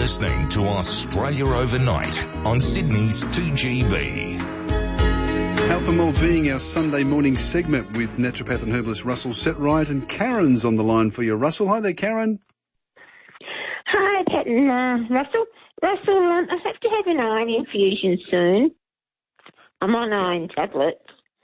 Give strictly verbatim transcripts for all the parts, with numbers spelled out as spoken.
listening to Australia Overnight on Sydney's two G B. Health and Wellbeing, our Sunday morning segment with naturopath and herbalist Russell Setright, and Karen's on the line for you. Russell, hi there, Karen. Hi, Pat and uh, Russell. Russell, um, I have to have an iron infusion soon. I'm on iron tablets.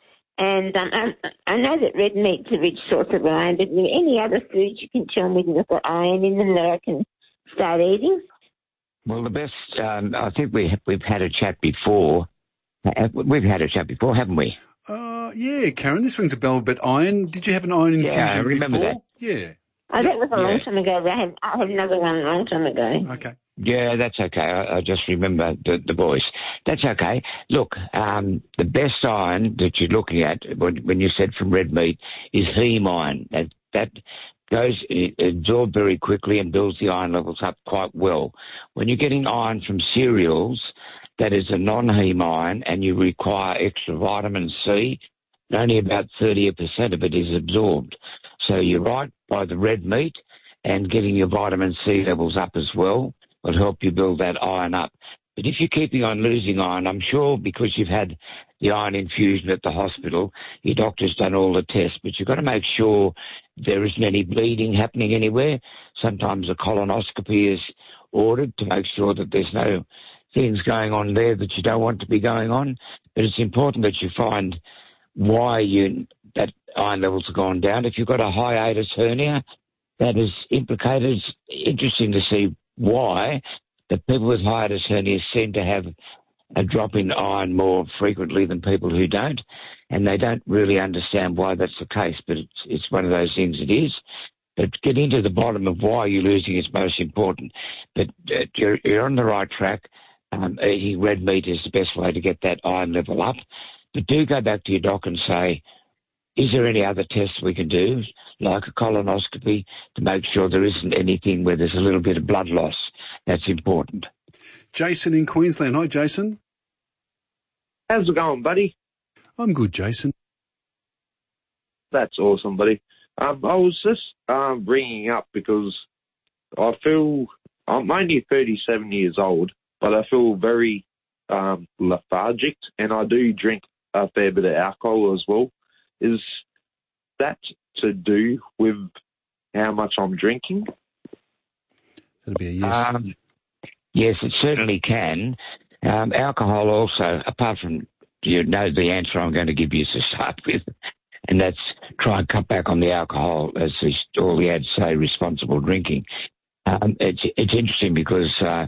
And um, I, I know that red meat's a rich source of iron, but are there any other foods you can tell me that have got iron in them that I can start eating? Well, the best, um, I think we, we've had a chat before. Uh, we've had a chat before, haven't we? Uh, yeah, Karen, this rings a bell, but iron, did you have an iron infusion yeah, I remember before? That. Yeah. Oh, that was a long yeah. time ago. I had, I had another one a long time ago. Okay. Yeah, that's okay. I, I just remember the, the voice. That's okay. Look, um, the best iron that you're looking at when, when you said from red meat is heme iron. That, that goes, it absorbs very quickly and builds the iron levels up quite well. When you're getting iron from cereals, that is a non-heme iron and you require extra vitamin C, and only about thirty percent of it is absorbed. So you're right, by the red meat and getting your vitamin C levels up as well will help you build that iron up. But if you're keeping on losing iron, I'm sure because you've had the iron infusion at the hospital, your doctor's done all the tests, but you've got to make sure there isn't any bleeding happening anywhere. Sometimes a colonoscopy is ordered to make sure that there's no things going on there that you don't want to be going on. But it's important that you find why you that iron levels have gone down. If you've got a hiatus hernia, that is implicated. It's interesting to see why the people with hiatus hernias seem to have a drop in iron more frequently than people who don't, and they don't really understand why that's the case, but it's, it's one of those things it is. But getting to the bottom of why you're losing is most important. But uh, you're, you're on the right track. Um, eating red meat is the best way to get that iron level up. But do go back to your doc and say, is there any other tests we can do, like a colonoscopy, to make sure there isn't anything where there's a little bit of blood loss? That's important. Jason in Queensland. Hi, Jason. How's it going, buddy? I'm good, Jason. That's awesome, buddy. Um, I was just um, bringing up because I feel I'm only thirty-seven years old, but I feel very um, lethargic, and I do drink a fair bit of alcohol as well. Is that to do with how much I'm drinking? That'll be a yes. Um, yes, it certainly can. Um, alcohol also, apart from, you know the answer I'm going to give you to start with, and that's try and cut back on the alcohol, as all the ads say, responsible drinking. Um, it's, it's interesting because uh,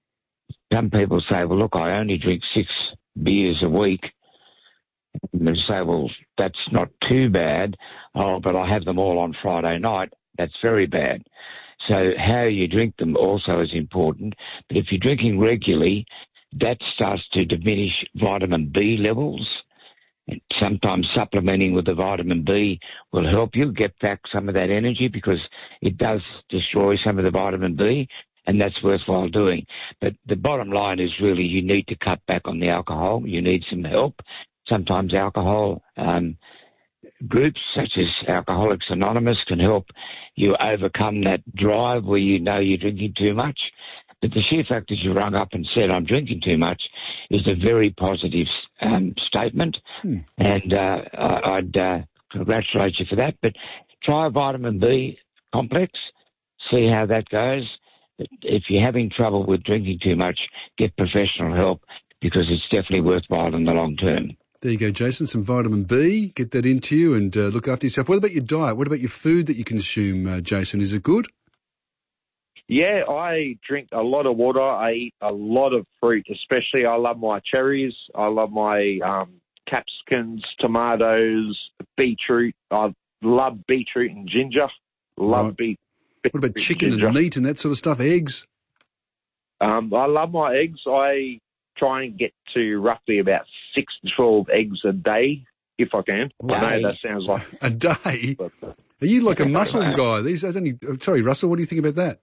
some people say, well, look, I only drink six beers a week. And they say, well, that's not too bad. Oh, but I have them all on Friday night. That's very bad. So how you drink them also is important. But if you're drinking regularly, that starts to diminish vitamin B levels. And sometimes supplementing with the vitamin B will help you get back some of that energy because it does destroy some of the vitamin B, and that's worthwhile doing. But the bottom line is really you need to cut back on the alcohol. You need some help. Sometimes alcohol um, groups such as Alcoholics Anonymous can help you overcome that drive where you know you're drinking too much. But the sheer fact that you rung up and said, I'm drinking too much, is a very positive um, statement. Hmm. And uh, I'd uh, congratulate you for that. But try a vitamin B complex, see how that goes. But if you're having trouble with drinking too much, get professional help because it's definitely worthwhile in the long term. There you go, Jason. Some vitamin B. Get that into you and uh, look after yourself. What about your diet? What about your food that you consume, uh, Jason? Is it good? Yeah, I drink a lot of water. I eat a lot of fruit, especially I love my cherries. I love my um, capsicums, tomatoes, beetroot. I love beetroot and ginger. Love right. beet. What about chicken and, and meat and that sort of stuff? Eggs? Um, I love my eggs. I try and get to roughly about six to twelve eggs a day, if I can. Wow. I know that sounds like... A day? But, uh, Are you like a muscle guy? These that's only, sorry, Russell, what do you think about that?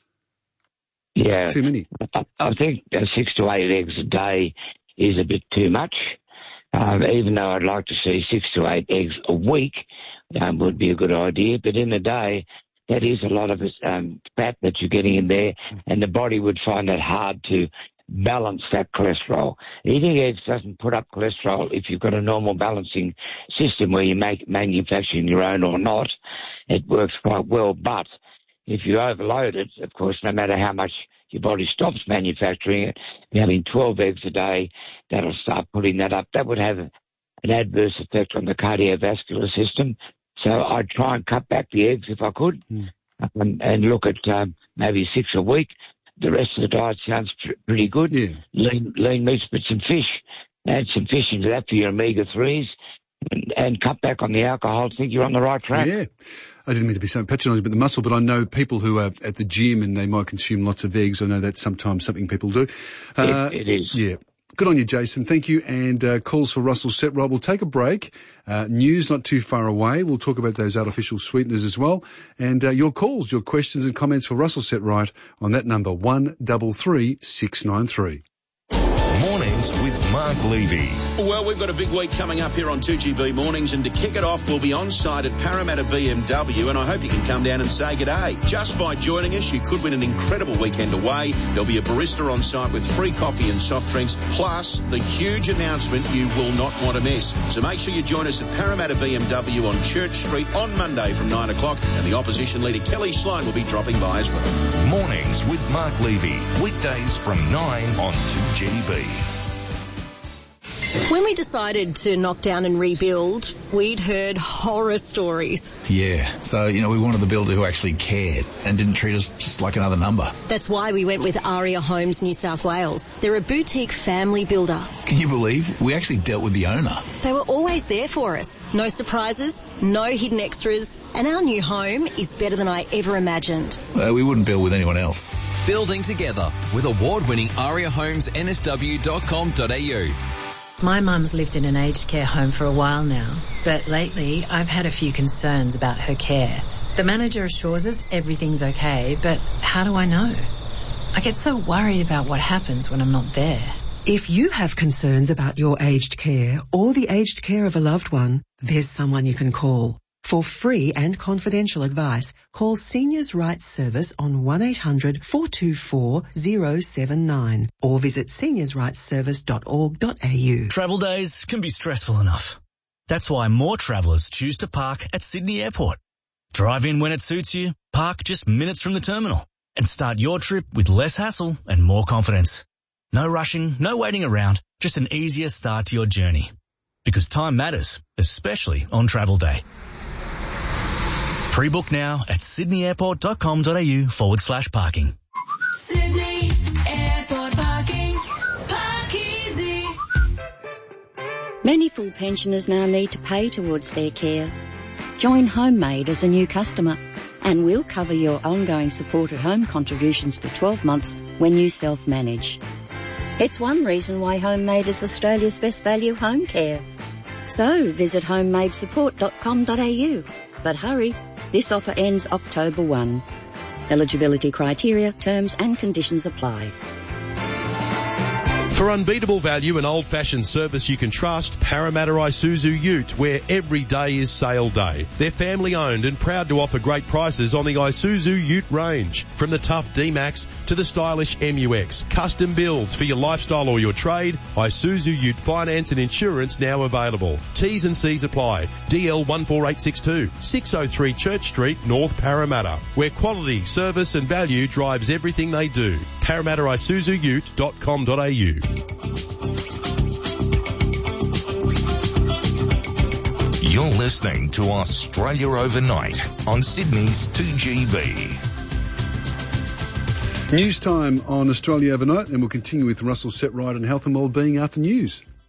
Yeah. Too many? I, I think uh, six to eight eggs a day is a bit too much, um, even though I'd like to see six to eight eggs a week um, would be a good idea. But in a day, that is a lot of um, fat that you're getting in there, and the body would find it hard to balance that cholesterol. Eating eggs doesn't put up cholesterol if you've got a normal balancing system where you make manufacturing your own or not. It works quite well, but if you overload it, of course, no matter how much your body stops manufacturing it, you're having twelve eggs a day, that'll start putting that up. That would have an adverse effect on the cardiovascular system. So I'd try and cut back the eggs if I could, mm. and, and look at um, maybe six a week. The rest of the diet sounds pr- pretty good. Yeah. Lean, lean meats, but some fish. Add some fish into that for your omega threes. And, and cut back on the alcohol. I think you're on the right track. Yeah. I didn't mean to be so patronising about the muscle, but I know people who are at the gym and they might consume lots of eggs. I know that's sometimes something people do. Uh, it, it is. Yeah. Good on you, Jason. Thank you. And uh, calls for Russell Setright. We'll take a break. Uh, news not too far away. We'll talk about those artificial sweeteners as well. And uh, your calls, your questions and comments for Russell Setright on that number, one three three six nine three. Mornings with Mark Levy. Well, we've got a big week coming up here on two G B Mornings, and to kick it off, we'll be on site at Parramatta B M W, and I hope you can come down and say good day. Just by joining us, you could win an incredible weekend away. There'll be a barista on site with free coffee and soft drinks, plus the huge announcement you will not want to miss. So make sure you join us at Parramatta B M W on Church Street on Monday from nine o'clock, and the opposition leader Kelly Sloan will be dropping by as well. Mornings with Mark Levy, weekdays from nine on two G B. When we decided to knock down and rebuild, we'd heard horror stories. Yeah, so, you know, we wanted the builder who actually cared and didn't treat us just like another number. That's why we went with Aria Homes New South Wales. They're a boutique family builder. Can you believe? We actually dealt with the owner. They were always there for us. No surprises, no hidden extras, and our new home is better than I ever imagined. Uh, we wouldn't build with anyone else. Building together with award-winning aria homes n s w dot com dot a u. My mum's lived in an aged care home for a while now, but lately I've had a few concerns about her care. The manager assures us everything's okay, but how do I know? I get so worried about what happens when I'm not there. If you have concerns about your aged care or the aged care of a loved one, there's someone you can call. For free and confidential advice, call Seniors' Rights Service on one eight hundred four two four zero seven nine or visit seniors rights service dot org dot a u. Travel days can be stressful enough. That's why more travellers choose to park at Sydney Airport. Drive in when it suits you, park just minutes from the terminal, and start your trip with less hassle and more confidence. No rushing, no waiting around, just an easier start to your journey. Because time matters, especially on travel day. Pre-book now at sydney airport dot com dot a u forward slash parking. Sydney Airport Parking. Park easy. Many full pensioners now need to pay towards their care. Join Homemade as a new customer and we'll cover your ongoing support at home contributions for twelve months when you self-manage. It's one reason why Homemade is Australia's best value home care. So visit homemade support dot com dot a u. But hurry, this offer ends October first. Eligibility criteria, terms and conditions apply. For unbeatable value and old-fashioned service you can trust, Parramatta Isuzu Ute, where every day is sale day. They're family-owned and proud to offer great prices on the Isuzu Ute range. From the tough D-Max to the stylish M U X. Custom builds for your lifestyle or your trade. Isuzu Ute finance and insurance now available. T's and C's apply. D L one four eight six two, six oh three Church Street, North Parramatta, where quality, service and value drives everything they do. Parramatta Isuzu Ute dot com dot a u. You're listening to Australia Overnight on Sydney's two G B. News time on Australia Overnight, and we'll continue with Russell Setright and health and wellbeing after news.